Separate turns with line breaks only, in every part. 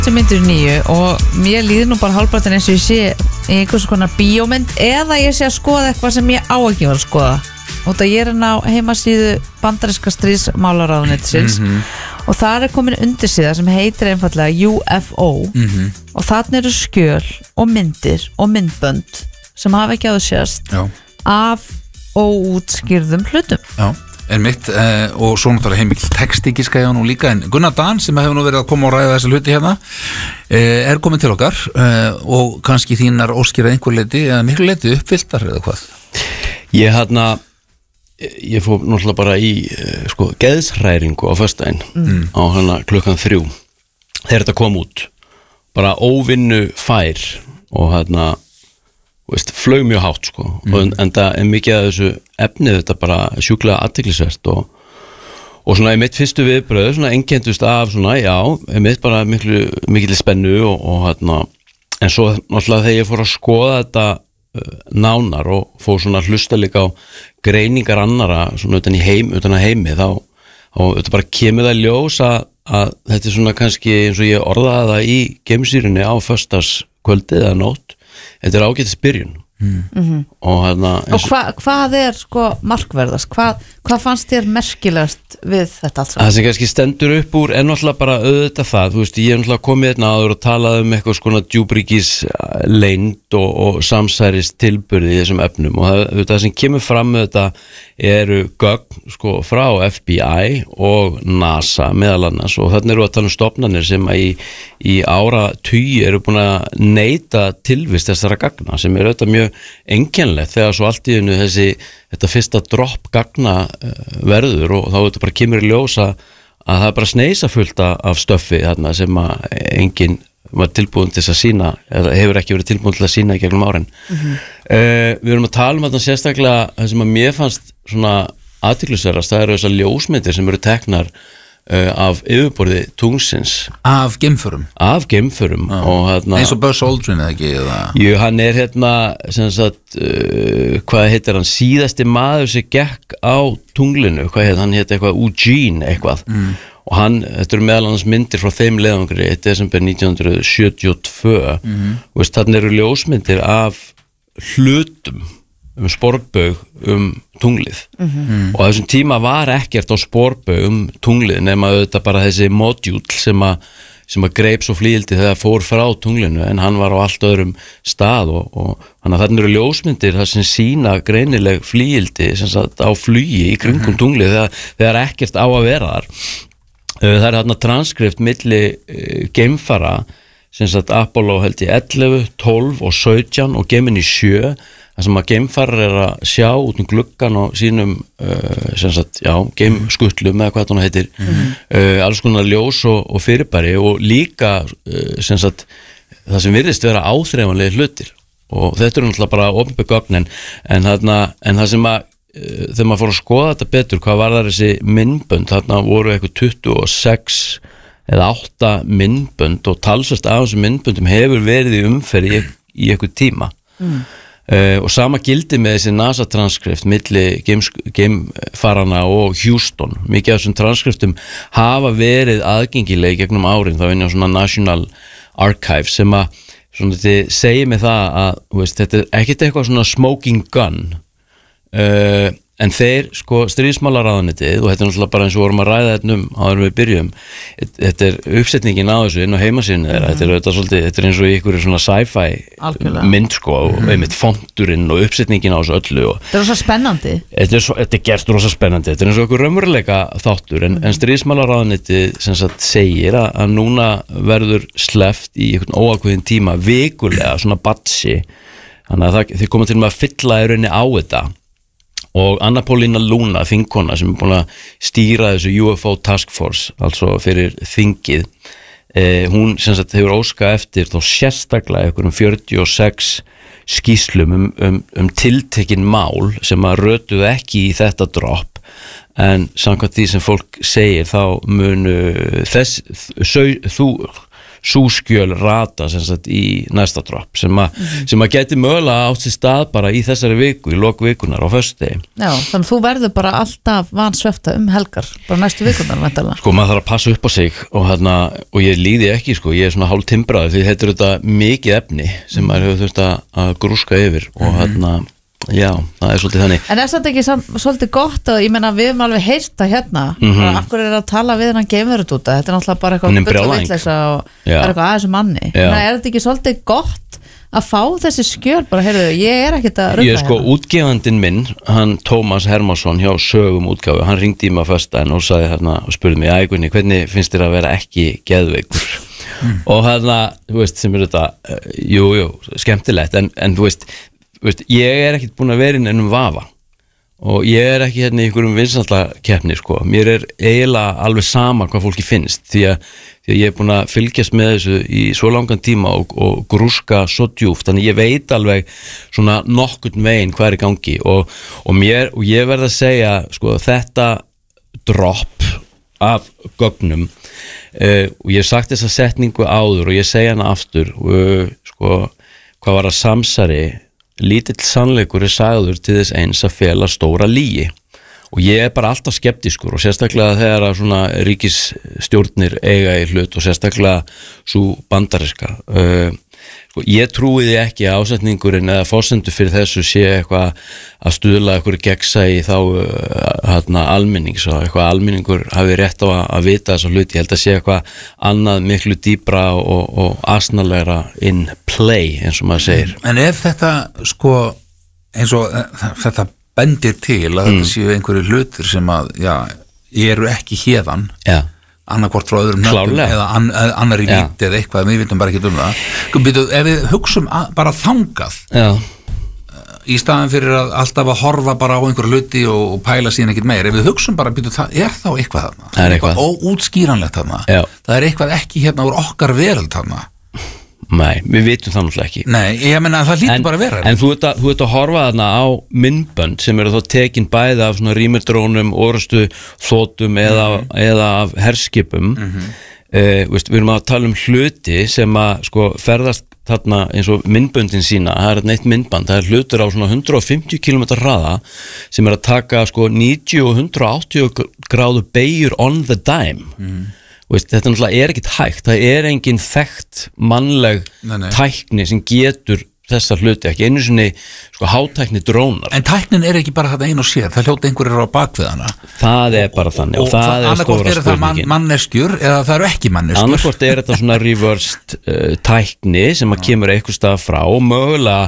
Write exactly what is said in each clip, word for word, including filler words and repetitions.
sem myndir nýju og mér líður nú bara hálfpartin eins og ég sé í einhvers konar bíómynd eða ég sé að skoða eitthvað sem ég á ekki var að skoða og það ég er ná heimasíðu bandaríska stríðsmálaráðuneytisins mm-hmm. og þar er komin undirsíða sem heitir einfallega U F O mm-hmm. og þarna eru skjöl og myndir og myndbönd sem hafa ekki áður sést Já. Af óútskýrðum hlutum
Já er mitt eh, og svo náttúrulega heimikl textíki skæða nú líka en Gunnar Dan sem hefur nú verið að koma og ræða þessi hluti hérna eh, er komin til okkar eh, og kannski þínar óskir að einhver leiti eða miklu leiti uppfylltar eða hvað
Ég hérna ég fór náttúrulega bara í sko geðshræringu á föstudaginn mm. á hérna klukkan þrjú þegar þetta kom út bara óvinnu fær og hérna veist, flög mjög hátt sko mm. og, en það er mikið af þessu efnið þetta bara sjúklega athyglisvert og, og svona í mitt fyrstu viðbröð svona einkendust af svona já mitt bara miklu mikil spennu og, og hérna en svo náttúrulega þegar ég fór að skoða þetta uh, nánar og fór svona að hlusta líka á greiningar annara svona utan í heim utan að heimi þá og þetta bara kemur það ljós að, að þetta er svona kannski eins og ég orðaði það í geimsýrunni á föstudagskvöldið eða nótt þetta er ágætis byrjun mm. og, hérna,
og hva, hvað er sko markverðast hvað, hvað fannst þér merkilegast við þetta allt saman?
Það sem kannski stendur upp úr er náttúrulega bara auðvitað það þú veist ég er náttúrulega komið hérna áður og talað um eitthvað svona djúbríkis leynd og, og samsærist tilburði í þessum efnum og það, það sem kemur fram með þetta eru gögn sko frá F B I og NASA meðal annars og þannig eru að tala um stofnanir sem að í, í áratugi eru búin að neita tilvist þessara gagna sem er auðvitað mjög einkennlegt þegar svo allt í einu þessi þetta fyrsta dropp gagna verður og þá þetta bara kemur í ljósa að það er bara sneisa fullt af stöffi þarna sem að enginn var tilbúin til að sína eða hefur ekki verið tilbúin til að sína í gegnum árin mm-hmm. uh, við erum að tala um þetta sérstaklega það sem að mér fannst svona athyglisverðast það eru þessar ljósmyndir sem eru teknar uh, af yfirborði tungsins
af geimförum
af geimförum og hérna
eins og Buzz Aldrin eða ekki eða
jú, hann er hérna sem sagt uh, hvað heitir hann síðasti maður sem gekk á tunglinu hvað heit hann heit eitthvað Eugene eitthvað mm. og hann, þetta eru meðal annars myndir frá þeim leiðangri í desember nítján hundruð sjötíu og tvö mm-hmm. og veist, þarna eru ljósmyndir af hlutum um sporbaug um tunglið mm-hmm. og á þessum tíma var ekkert á sporbaug um tunglið nema auðvitað bara þessi modjúl sem að sem að greip svo flýildi þegar fór frá tunglinu en hann var á allt öðrum stað og, og hann að þarna eru ljósmyndir það sem sína greinileg flýildi sem sagt á flugi í kringum mm-hmm. tunglið þegar, þegar ekkert á að vera þar það er hérna transkript milli uh, geimfara sem sagt Apollo held ég ellefu, tólf og sautján og Gemini sjö þar sem að geimfarar er að sjá út um gluggan og sínum uh, sem sagt, já, geimskutlum eða hvað það heitir mm-hmm. uh, alls konar ljós og, og fyrirbæri og líka uh, sem sagt það sem virðist vera áþreifanlega hlutir og þetta er náttúrulega bara opinber gögn en, en, þarna, en það sem að þegar maður fór að skoða þetta betur hvað var það þessi myndbönd þarna voru eitthvað tuttugu og sex eða átta myndbönd og talsast af þessum myndböndum hefur verið í umferð í, í eitthvað tíma mm. uh, og sama gildi með þessi NASA transkript milli geimfarana og Houston mikið af þessum transkriptum hafa verið aðgengileg gegnum árin þá er svona National Archive sem að svona þið segir mig það að veist, þetta er ekkert eitthvað svona smoking gun Uh, en þeir sko stríðsmálaráðuneytið og þetta er náttúrulega bara eins og vorum að ræða þetta um áður við byrjum þetta er uppsetningin á þessu inn á heimasíðunni þeirra mm-hmm. þetta er auðvitað svolítið, þetta er eins og í ykkur svona sci-fi Alkjörlega. Mynd sko og mm-hmm. einmitt fonturinn og uppsetningin á þessu öllu og
þetta er rosa spennandi
þetta er, svo, þetta er gerst rosa spennandi, þetta er eins og ykkur raunveruleika þáttur en, mm-hmm. en stríðsmálaráðuneytið sem sagt segir að, að núna verður sleppt í einhvern óákveðin tíma vikulega svona batsi þannig að það, þið koma til með að fylla í rauninni á þetta og Anna Paulina Luna, þingkona sem er búin að stýra þessu U F O Task Force altså fyrir þingið eh, hún sem sagt hefur óskað eftir þá sérstaklega einhverjum fjörutíu og sex skýrslum um, um, um tiltekin mál sem að rötuðu ekki í þetta dropp en samkvæmt því sem fólk segir þá munu þess þau, þú súskjöl rata sem sagt í næsta dropp sem, a, mm-hmm. sem að geti mögulega átt sér stað bara í þessari viku, í lok vikunar á föstudegi.
Já, þannig þú verður bara alltaf vansvefta um helgar, bara næstu vikunar væntanlega.
Sko maður þarf að passa upp á sig og, hérna, og ég líði ekki, sko, ég er svona hálf timbraður því þetta er þetta mikið efni sem maður hefur þurft að grúska yfir og mm-hmm. hérna já, það er svolítið þannig.
En er þetta ekki samt, svolítið gott að, ég meina við höfum alveg heyrt það hérna, mm-hmm. af hverju er að tala við hann geimur út þetta, þetta er náttúrulega bara eitthvað bull og vitleysa og það er eitthvað aðeins um manni. En er þetta ekki svolítið gott að fá þessi skjöl, bara heyrðu, ég er ekkert að rugga
hérna. Ég sko, hérna. Útgefandinn minn, hann Tómas Hermansson hjá Sögum útgáfu, hann ringdi í mig á föstudaginn og sagði hérna og spurði mig, æ Gunni, hvernig finnst þér að vera ekki geðveikur? Mm. Og hérna, þú veist, sem er þetta, jú, jú, skemmtilegt, en, en þú veist, Veist, ég er ekkert búin að vera inn ennum vafa og ég er ekki hérna í einhverjum vinsældakeppni sko, mér er eiginlega alveg sama hvað fólki finnst því að, því að ég er búin að fylgjast með þessu í svo langan tíma og, og grúska svo djúpt, þannig ég veit alveg svona nokkurn veginn hvað er í gangi og, og, mér, og ég verð að segja sko, þetta dropp af gögnum uh, og ég hef sagt þessa setningu áður og ég segja hana aftur uh, sko, hvað var að samsari lítill sannleikur er sagður til þess eins að fela stóra lygi og ég er bara alltaf skeptískur og sérstaklega þegar að svona ríkisstjórnir eiga í hlut og sérstaklega svo bandariska uh, sko, ég trúi því ekki að ásetningurinn eða forsendur fyrir þessu sé eitthvað að stuðla eitthvað gegsa í þá hérna uh, almennings og eitthvað almenningur hafi rétt á að, að vita þessa hluti, ég held að sé eitthvað annað miklu dýpra og, og asnalegra in play eins og maður segir.
En ef þetta sko eins og þetta bendir til að mm. þetta séu einhverju hlutir sem að já, eru ekki héðan
ja.
annarkvort frá öðrum nöfnum eða an, annar í víti eða eitthvað, við vitum bara ekki um það. Býtu, ef við hugsum að, bara þangað
já.
Í staðan fyrir að alltaf að horfa bara á einhverju hluti og, og pæla síðan ekkert meir, ef við hugsum bara, býtu, það er þá eitthvað þarna,
það er eitthvað
óútskýranlegt þarna,
já.
Það er eitthvað ekki hérna úr okkar veröld þarna.
Nei, við vitum það náttúrulega ekki.
Nei, ég meina að það lítur bara að vera.
En þú ert að, þú ert að horfa þarna á myndbönd sem eru þá tekin bæði af svona rýmildrónum, orustu þotum eða, mm-hmm. eða af herskipum. Mm-hmm. uh, veist, við erum að tala um hluti sem að sko ferðast þarna eins og myndböndin sína, það er neitt myndband, það er hlutur á svona hundrað og fimmtíu kílómetra hraða sem er að taka sko níutíu og hundrað og áttatíu gráðu beygjur on the dime. Mm. Veist, þetta náttúrulega er ekkert hægt, það er engin þekkt mannleg nei, nei. Tækni sem getur þessa hluti, ekki einu sinni sko hátækni drónar.
En tæknin er ekki bara þetta ein og sér, það hljóta einhverjir á bakvið hana.
Það er bara þannig og, og, og það, það er stóra spurningin.
Það man, manneskjur eða það eru ekki manneskjur.
Annarkvort er þetta svona reversed uh, tækni sem að kemur eitthvað stað frá og mögulega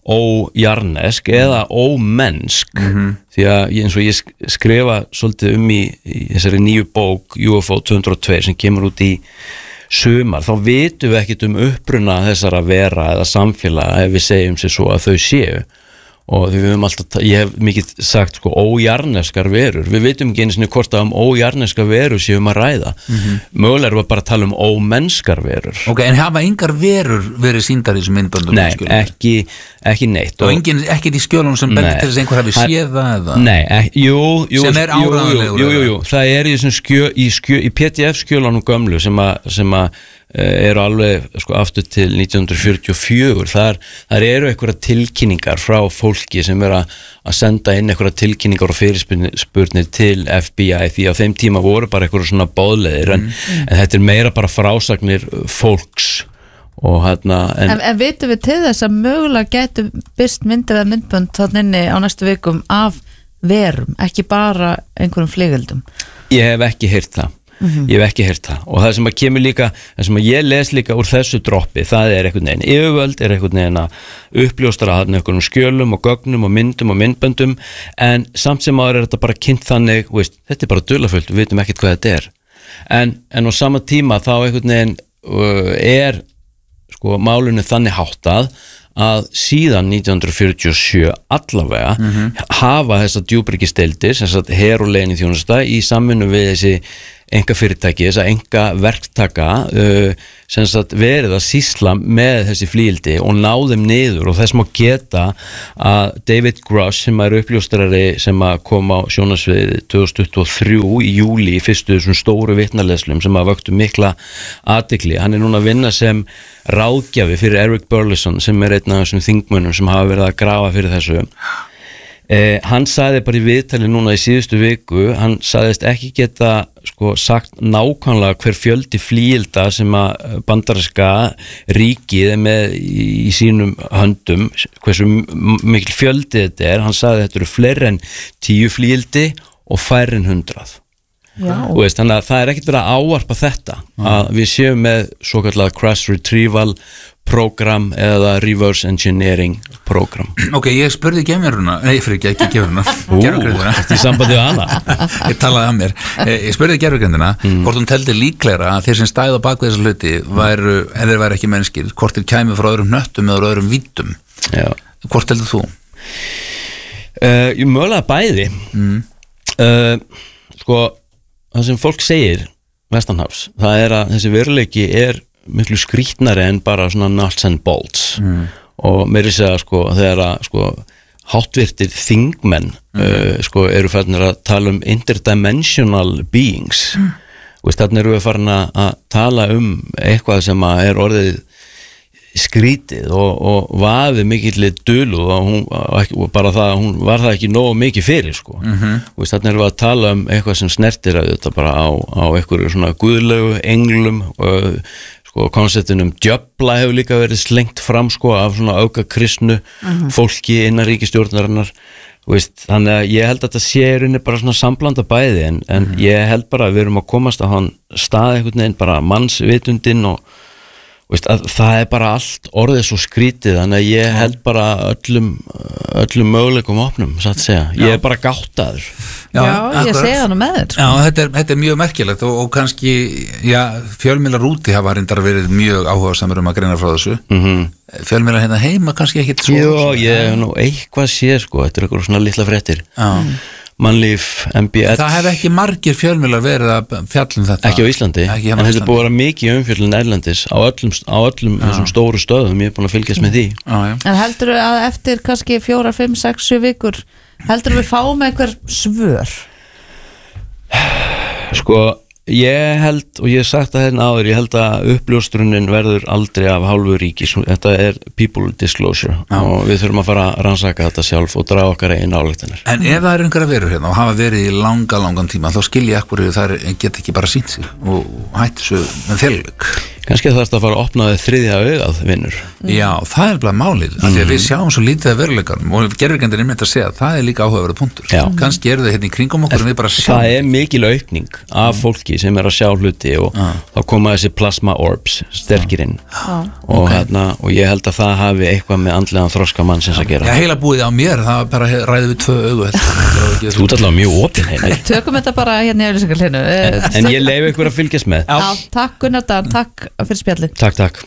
ójarnesk eða ómennsk mm-hmm. því að eins og ég skrifa svolítið um í, í þessari nýju bók U F O tvö hundruð og tvö sem kemur út í sumar, þá vitum við ekkert um uppruna þessara vera eða samfélaga ef við segjum sér svo að þau séu og við höfum alltaf, ég hef mikið sagt sko ójarneskar verur, við vitum ekki einu sinni hvort að um ójarneskar verur séum að ræða mm-hmm. mögulega erum við bara að tala um ómennskar verur.
Ok, en hafa engar verur verið sýndar í þessum myndböndum?
Nei, ekki, ekki neitt.
Og, og engin, ekki í skjölunum sem bendir til þess að einhver hafi séð það eða?
Nei, ekki, jú, jú,
sem er áræðanlegur?
Jú, jú, jú, það er í þessum skjö, í, skjö, í P D F skjölunum gömlu sem að, sem að eru alveg sko aftur til nítján hundruð fjörutíu og fjögur, þar, þar eru einhverja tilkynningar frá fólki sem er að, að senda inn einhverja tilkynningar og fyrirspurnir til F B I því á þeim tíma voru bara einhverja svona boðleiðir en, mm. en þetta er meira bara frásagnir fólks og hérna en,
en, en vitum við til þess að mögulega getur byrst myndir eða myndbönd þarna inni á næstu vikum af verum, ekki bara einhverjum flygöldum?
Ég hef ekki heyrt það. Mm-hmm. Ég hef ekki heyrt það og það sem að kemur líka það sem að ég les líka úr þessu droppi það er einhvern veginn yfirvöld er einhvern veginn að uppljóstra að einhvern skjölum og gögnum og myndum og myndböndum en samt sem áður er þetta bara kynnt þannig veist, þetta er bara dularfullt, við veitum ekkert hvað þetta er en, en á sama tíma þá einhvern veginn uh, er sko málunni þannig háttað að síðan nítján hundruð fjörutíu og sjö allavega mm-hmm. hafa þessa djúpríkisdeildir sem sagt her og leyniþjónusta í samvinnu við þessi enga fyrirtæki, þess að enga verktaka uh, sem sagt verið að sýsla með þessi flíildi og ná þeim niður og þess má geta að David Grush sem er uppljóstrari sem að kom á sjónarsviðið tvö þúsund tuttugu og þrjú í júli í fyrstu þessum stóru vitnaleslum sem að vöktu mikla athygli, hann er núna að vinna sem ráðgjafi fyrir Eric Burleson sem er einn af þessum þingmönnum sem hafa verið að grafa fyrir þessu eh, hann sagði bara í viðtali núna í síðustu viku, hann sagðist ekki geta sko sagt nákvæmlega hver fjöldi flíilda sem að bandaríska ríkið er með í, í sínum höndum, hversu mikil fjöldi þetta er, hann sagði þetta eru fleiri en tíu flíildi og færri en hundrað Veist, þannig að það er ekkert verið að ávarpa þetta mm. að við séum með svo kallað crash retrieval program eða reverse engineering program.
Ok, ég spurði gemuruna, nei fyrir ekki, ekki gemuruna
gerfugrindina. Þetta er sambandið að hana
Ég talaði að mér, ég spurði gerfugrindina mm. hvort hún teldi líklegra að þeir sem stæðu á bak við þessa hluti væru, ef þeir væri ekki mennskir, hvort þeir kæmi frá öðrum hnöttum eða öðrum vítum.
Já.
Hvort teldi þú?
Uh, ég mögulega bæði mm. uh, sko það sem fólk segir vestanhafs, það er að þessi veruleiki er miklu skrítnari en bara svona nuts and bolts mm. og meiri segja sko þegar að sko háttvirtir þingmenn mm. uh, sko eru færnir að tala um interdimensional beings mm. og þarna eru við farin að tala um eitthvað sem að er orðið skrítið og, og vaðið mikill duluð og, hún, og bara það, hún var það ekki nógu mikið fyrir sko mm-hmm. og þannig erum við að tala um eitthvað sem snertir að þetta bara á, á einhverju svona guðlegu englum og sko konceptunum djöfla hefur líka verið slengt fram sko af svona auka kristnu mm-hmm. fólki innan ríkisstjórnarinnar veist, þannig að ég held að þetta sé í rauninni bara svona samblanda bæði en, en mm-hmm. ég held bara að við erum að komast á hann stað einhvern veginn bara mannsvitundin og Veist, það er bara allt orðið svo skrítið þannig að ég held bara öllum öllum möguleikum opnum satt að segja, ég er bara gáttaður
Já, já ég segja það nú með þér
Já, þetta er, þetta er mjög merkilegt og, og kannski já, fjölmiðlar úti hafa reyndar verið mjög áhugasamur um að greina frá þessu mm-hmm. fjölmiðlar hérna heima kannski ekkit svo
Jó, ég hef nú eitthvað sé sko, þetta er eitthvað svona litla fréttir Já Mannlíf, M B S
Það hef ekki margir fjölmiðlar verið að fjallum þetta
Ekki á Íslandi, ekki en þetta er búið að vera mikið umfjöllun erlendis á öllum, á öllum þessum stóru stöðum, ég er búin að fylgjast með því
já, já.
En heldur að eftir kannski fjóra, fimm, sex, sjö vikur heldur við fáum einhver svör?
Sko, ég held og ég hef sagt það hérna áður, ég held að uppljóstrunin verður aldrei af hálfu ríkis þetta er people disclosure já. Og við þurfum að fara að rannsaka þetta sjálf og draga okkar einn ályktanir
En ef það er einhverja verur hérna og hafa verið í langa, langan tíma þá skilja ekkur það geta ekki bara sýnt sig og hætti svo með fjölveik
Kannski þarf þetta að fara að opna þið þriðja augað vinnur
Já, það er bara málið mm. af því að við sjáum svo lítið af veruleikanum og gerfugrindin er með að segja að það er líka áhugaverður punktur Já. Kannski eru þau hérna í kringum okkur en við bara sjáum
Það er mikil aukning af fólki sem er að sjá hluti og ah. þá koma þessi plasma orbs sterkir inn ah. og, okay. hérna, og ég held að það hafi eitthvað með andlegan þroska mannsins að gera
Já, heila búið á mér, það bara ræði við tvö augu
Þú ert allavega mjög opinn heima
Tökum þetta bara hérna í auglýsingarlinu
En, en ég leyfi ykkur að fylgjast með
Já, takk Gunnar Dan, takk fyrir spjallið
Takk, takk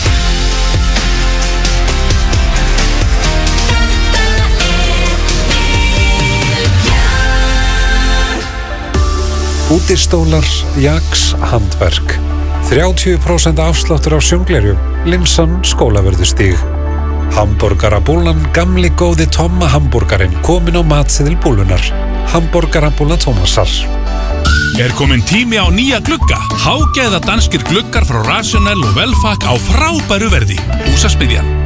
Útistólar, Jax, handverk þrjátíu prósent afsláttur á sjónglerjum Linsan skólavörðustíg Hamborgarabúlan, gamli góði Tomma hamborgarinn komin á matseðil búlunar Hamborgarabúla Tómasar
Er komin tími á nýja glugga hágæða danskir gluggar frá Rational og Velfak á frábæru verði Húsasmiðjan